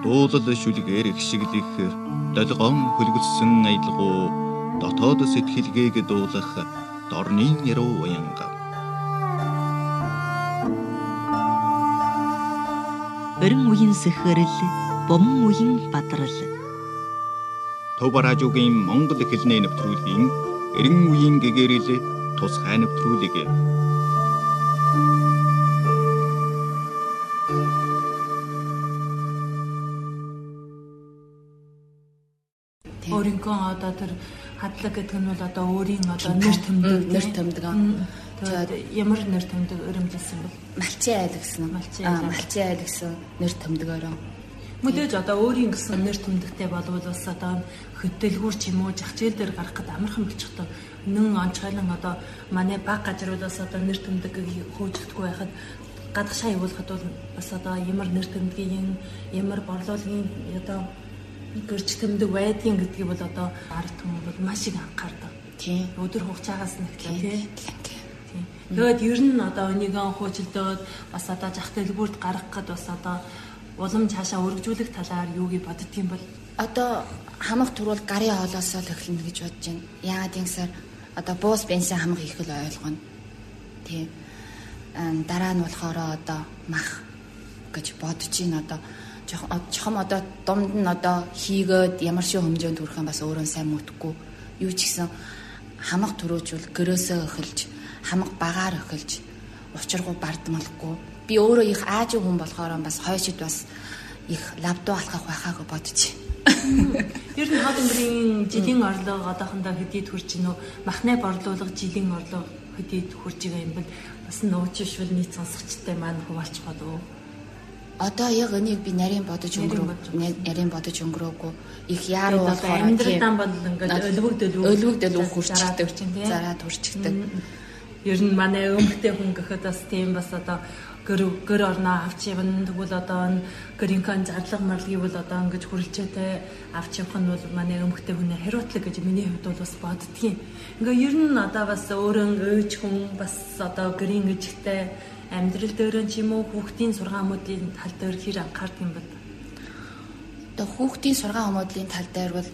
Дуулал шүлгээр ихшиглэх долгоон хөлгөссөн аялгуу дотоод сэтгэлгээг дуулах дорны яруу уянга. Өрн үеийн сэхэрэл, бомн үеийн бадрал. Төв радиогийн Монгол хэлний нэвтрүүлгийн эрен үеийн гэгэрэл тусгай нэвтрүүлэг. Өөрийнхөө одоо тэр хадлаг гэдэг нь бол одоо өөрийн одоо нэр томдог. Тэгээд ямар нэр томдог өрөмжлсөн бол малчин айл гэсэн. Малчин айл гэсэн нэр томдгоороо. Мэдээж одоо өөрийн гэсэн нэр томдогтой болвол бас одоо хөдөлгүүр ч юм уу жахчээл дээр гарах гэдэг амархан болчихдог. Нэн онцгойлон одоо манай баг газруудаас одоо нэр томдгийг хөөжлөхгүй байхад гадагшаа явуулахад бол бас одоо ямар нэр томдгийн ямар борлуулгын одоо гэрч тэмдэг байдгийн гэдгийг бол одоо ард түмэн бол маш их анхаардаг. Тийм. Өдөр хугацаагаас нэгтлээ тийм. Тэгээд ер нь одоо өнийгөө хөөцөлдөөд бас одоо зах дэлгүүрт гарах гэд бас одоо улам цаашаа өргөжүүлэх талаар юугийг боддгийм бол одоо хамаг турвал гарын хоолоосоо л эхэлнэ гэж бодож байна. Яагаад гэвэл одоо буус бензин хамаг их л ойлгоно. Тийм. Дараа нь болохоор одоо мах гэж бодож байна одоо чухам одоо дунд нь одоо хийгээд ямар шиг хэмжээнд хүрэх юм бас өөрөө сайн мэдхгүй. Юу ч гэсэн хамаг төрөөжвөл гэрөөсөө эхэлж хамаг багаар эхэлж учиргуу бардмалхгүй. Би өөрөө их аажиг хүн болохоор бас хойшид бас их лавдуу алхах байхаагүй бодож байна. Ер нь хаад өнгөрийн жилийн орлого одоохондоо хэдийд хүрч гинөө махны борлуулга жилийн орлого хэдийд хүрч байгаа юм бол бас нөөцшвөл нийт сонсогчтой маань хуваалч бодов. Одоо яг энийг би нарийн бодож өнгөрөөгүй их яаруу болохоор амьдралдаа бол ингээд өлвөгдөл хурцдаг зараад хурцдаг. Ер нь манай өмгтэй хүн гэхэд бас тийм бас одоо гэр орноо авч явна тэгвэл одоо гэрийнхэн зарлага марлгийг бол одоо ингэж хүрлцээтэй авч явах нь бол манай өмгтэй хүний хариуцлага гэж миний хувьд бол бас боддгийн. Ингээ ер нь одоо бас өөрөө ээж хүн бас одоо гэрийн эжигтэй амьдрал дээр ч юм уу хүүхдийн сургаан хүмүүлийн тал дээр хэр анхаардаг юм бэ? Одоо хүүхдийн сургаан хүмүүлийн тал дээр бол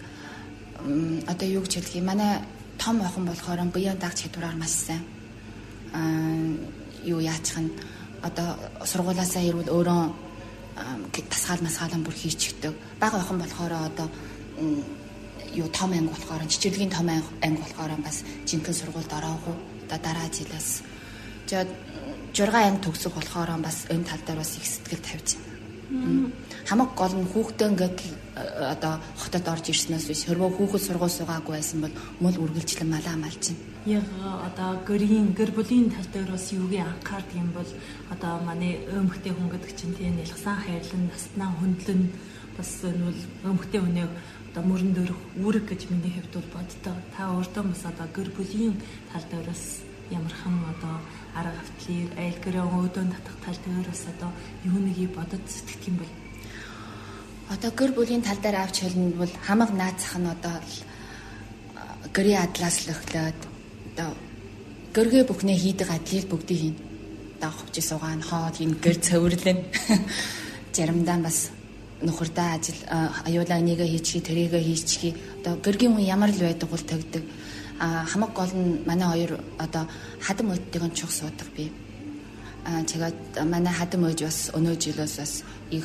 одоо юу гэж хэлэх юм манай том охин болохоор буян дагч чадвараар маш сайн. Юу яачих нь одоо сургуулаасаа ирвэл өөрөө тасгаал бүр хийчихдэг. Бага охин болохоор одоо юу том анги болохоор жижиглэгийн том анги болохоор бас жинхэнэ сургуульд ороогүй. Одоо дараа жилээс 6 анги төгсөх болохоор бас энэ тал дээр бас их сэтгэл тавьж байна. Хамаг гол нь хүүхдээ ингээд одоо хотод орж ирснээс биш хөрвөө хүүхэд сургууль суугаагүй байсан бол мөл үргэлжлэн малаа малж байна. Яг одоо гэр бүлийн тал дээр бас юугийн анхаардаг юм бол одоо манай өмгтэй хүн гэдэг чинь тийм ялгсан хайрлан наснаа хөндлөн бас энэ бол өмгтэй хүнээ одоо мөрөн дөрөх үүрэг гэж миний хувьд бол боддог. Та өөртөө бас одоо гэр бүлийн тал дээр бас ямархан одоо арга хавтлыг айл гэрээ өөдөө татах тал дээр бас одоо юу нэгийг бодож сэтгэх юм бол одоо гэр бүлийн тал дээр авч хэлнэ бол хамаг наацах нь одоо гэрээ адлаас л эхлээд одоо гэргээ бүхнээ хийдэг адлыг бүгдийг хийн. Одоо хувьч суугаан хоол хийн гэр цэвэрлэн заримдаа бас нөхөрдөө ажил аюулаа нэгэ хийчихий тэрийгэ хийчихий одоо гэргийн хүн ямар л байдаг бол тэгдэг. Хамаг гол нь манай хоёр одоо хадам өдтэйгэн чух суудаг би. Тэгээд манай хадам ээж бас өнөө жилээс бас их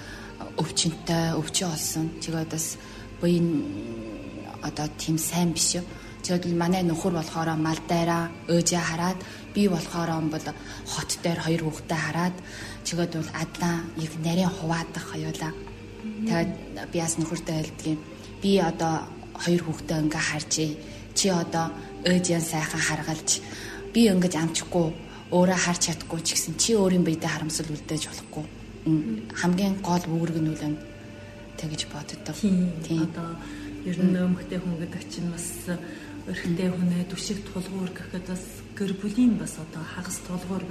өвчнөд олсон. Тэгээд бас буян одоо тийм сайн биш юу. Тэгээд манай нөхөр болохоор мал дайраа өөжөө хараад би болохоор бол хот дээр хоёр хүүхдээ хараад тэгээд бол адлаа их нарийн хуваадах хоёулаа. Тэгээд би бас нөхөртөө хэлдэг юм. Би одоо хоёр хүүхдээ ингээ харж чи одоо өөжийн сайхан харгалж би ингэж амжихгүй өөрөө харж чадахгүй ч гэсэн чи өөрийн биедээ харамсал үлдээж болохгүй хамгийн гол үүрэг нь үлэн тэгж боддог. Тийм одоо ер нь өмгтэй хүн гэдэг чинь бас өрхтэй хүнээ түшиг тулгуур гэхэд бас гэр бүлийн бас одоо хагас тулгуур